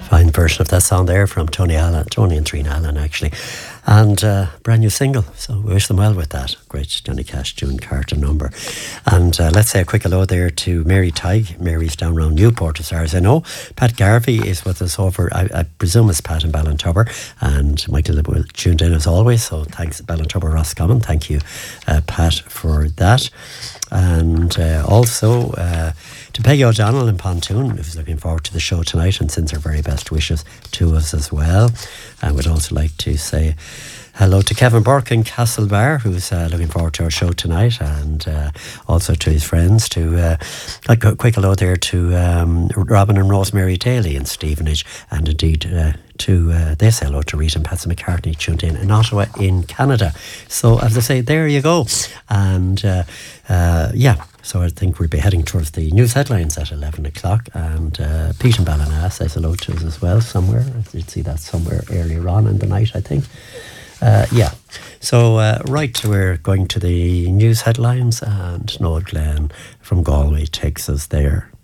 Fine version of that song there from Tony Allen, Tony and Trina Allen actually, and brand new single, so we wish them well with that. Great Johnny Cash, June Carter number. And let's say a quick hello there to Mary Tighe. Mary's down around Newport as far as I know. Pat Garvey is with us over, I presume it's Pat in Ballintubber, and Michael will tuned in as always, so thanks Ballintubber Roscommon, thank you Pat for that. And also to Peggy O'Donnell in Pontoon, who's looking forward to the show tonight and sends her very best wishes to us as well. And we'd also like to say hello to Kevin Burke in Castlebar, who's looking forward to our show tonight, and also to his friends. Like a quick hello there to Robin and Rosemary Daly in Stevenage, and indeed they say hello to Rita and Patsy McCartney tuned in Ottawa in Canada. So as I say, there you go. And so I think we'll be heading towards the news headlines at 11 o'clock, and Pete in Ballina says hello to us as well somewhere. You'd see that somewhere earlier on in the night, I think. So we're going to the news headlines, and Noel Glenn from Galway takes us there.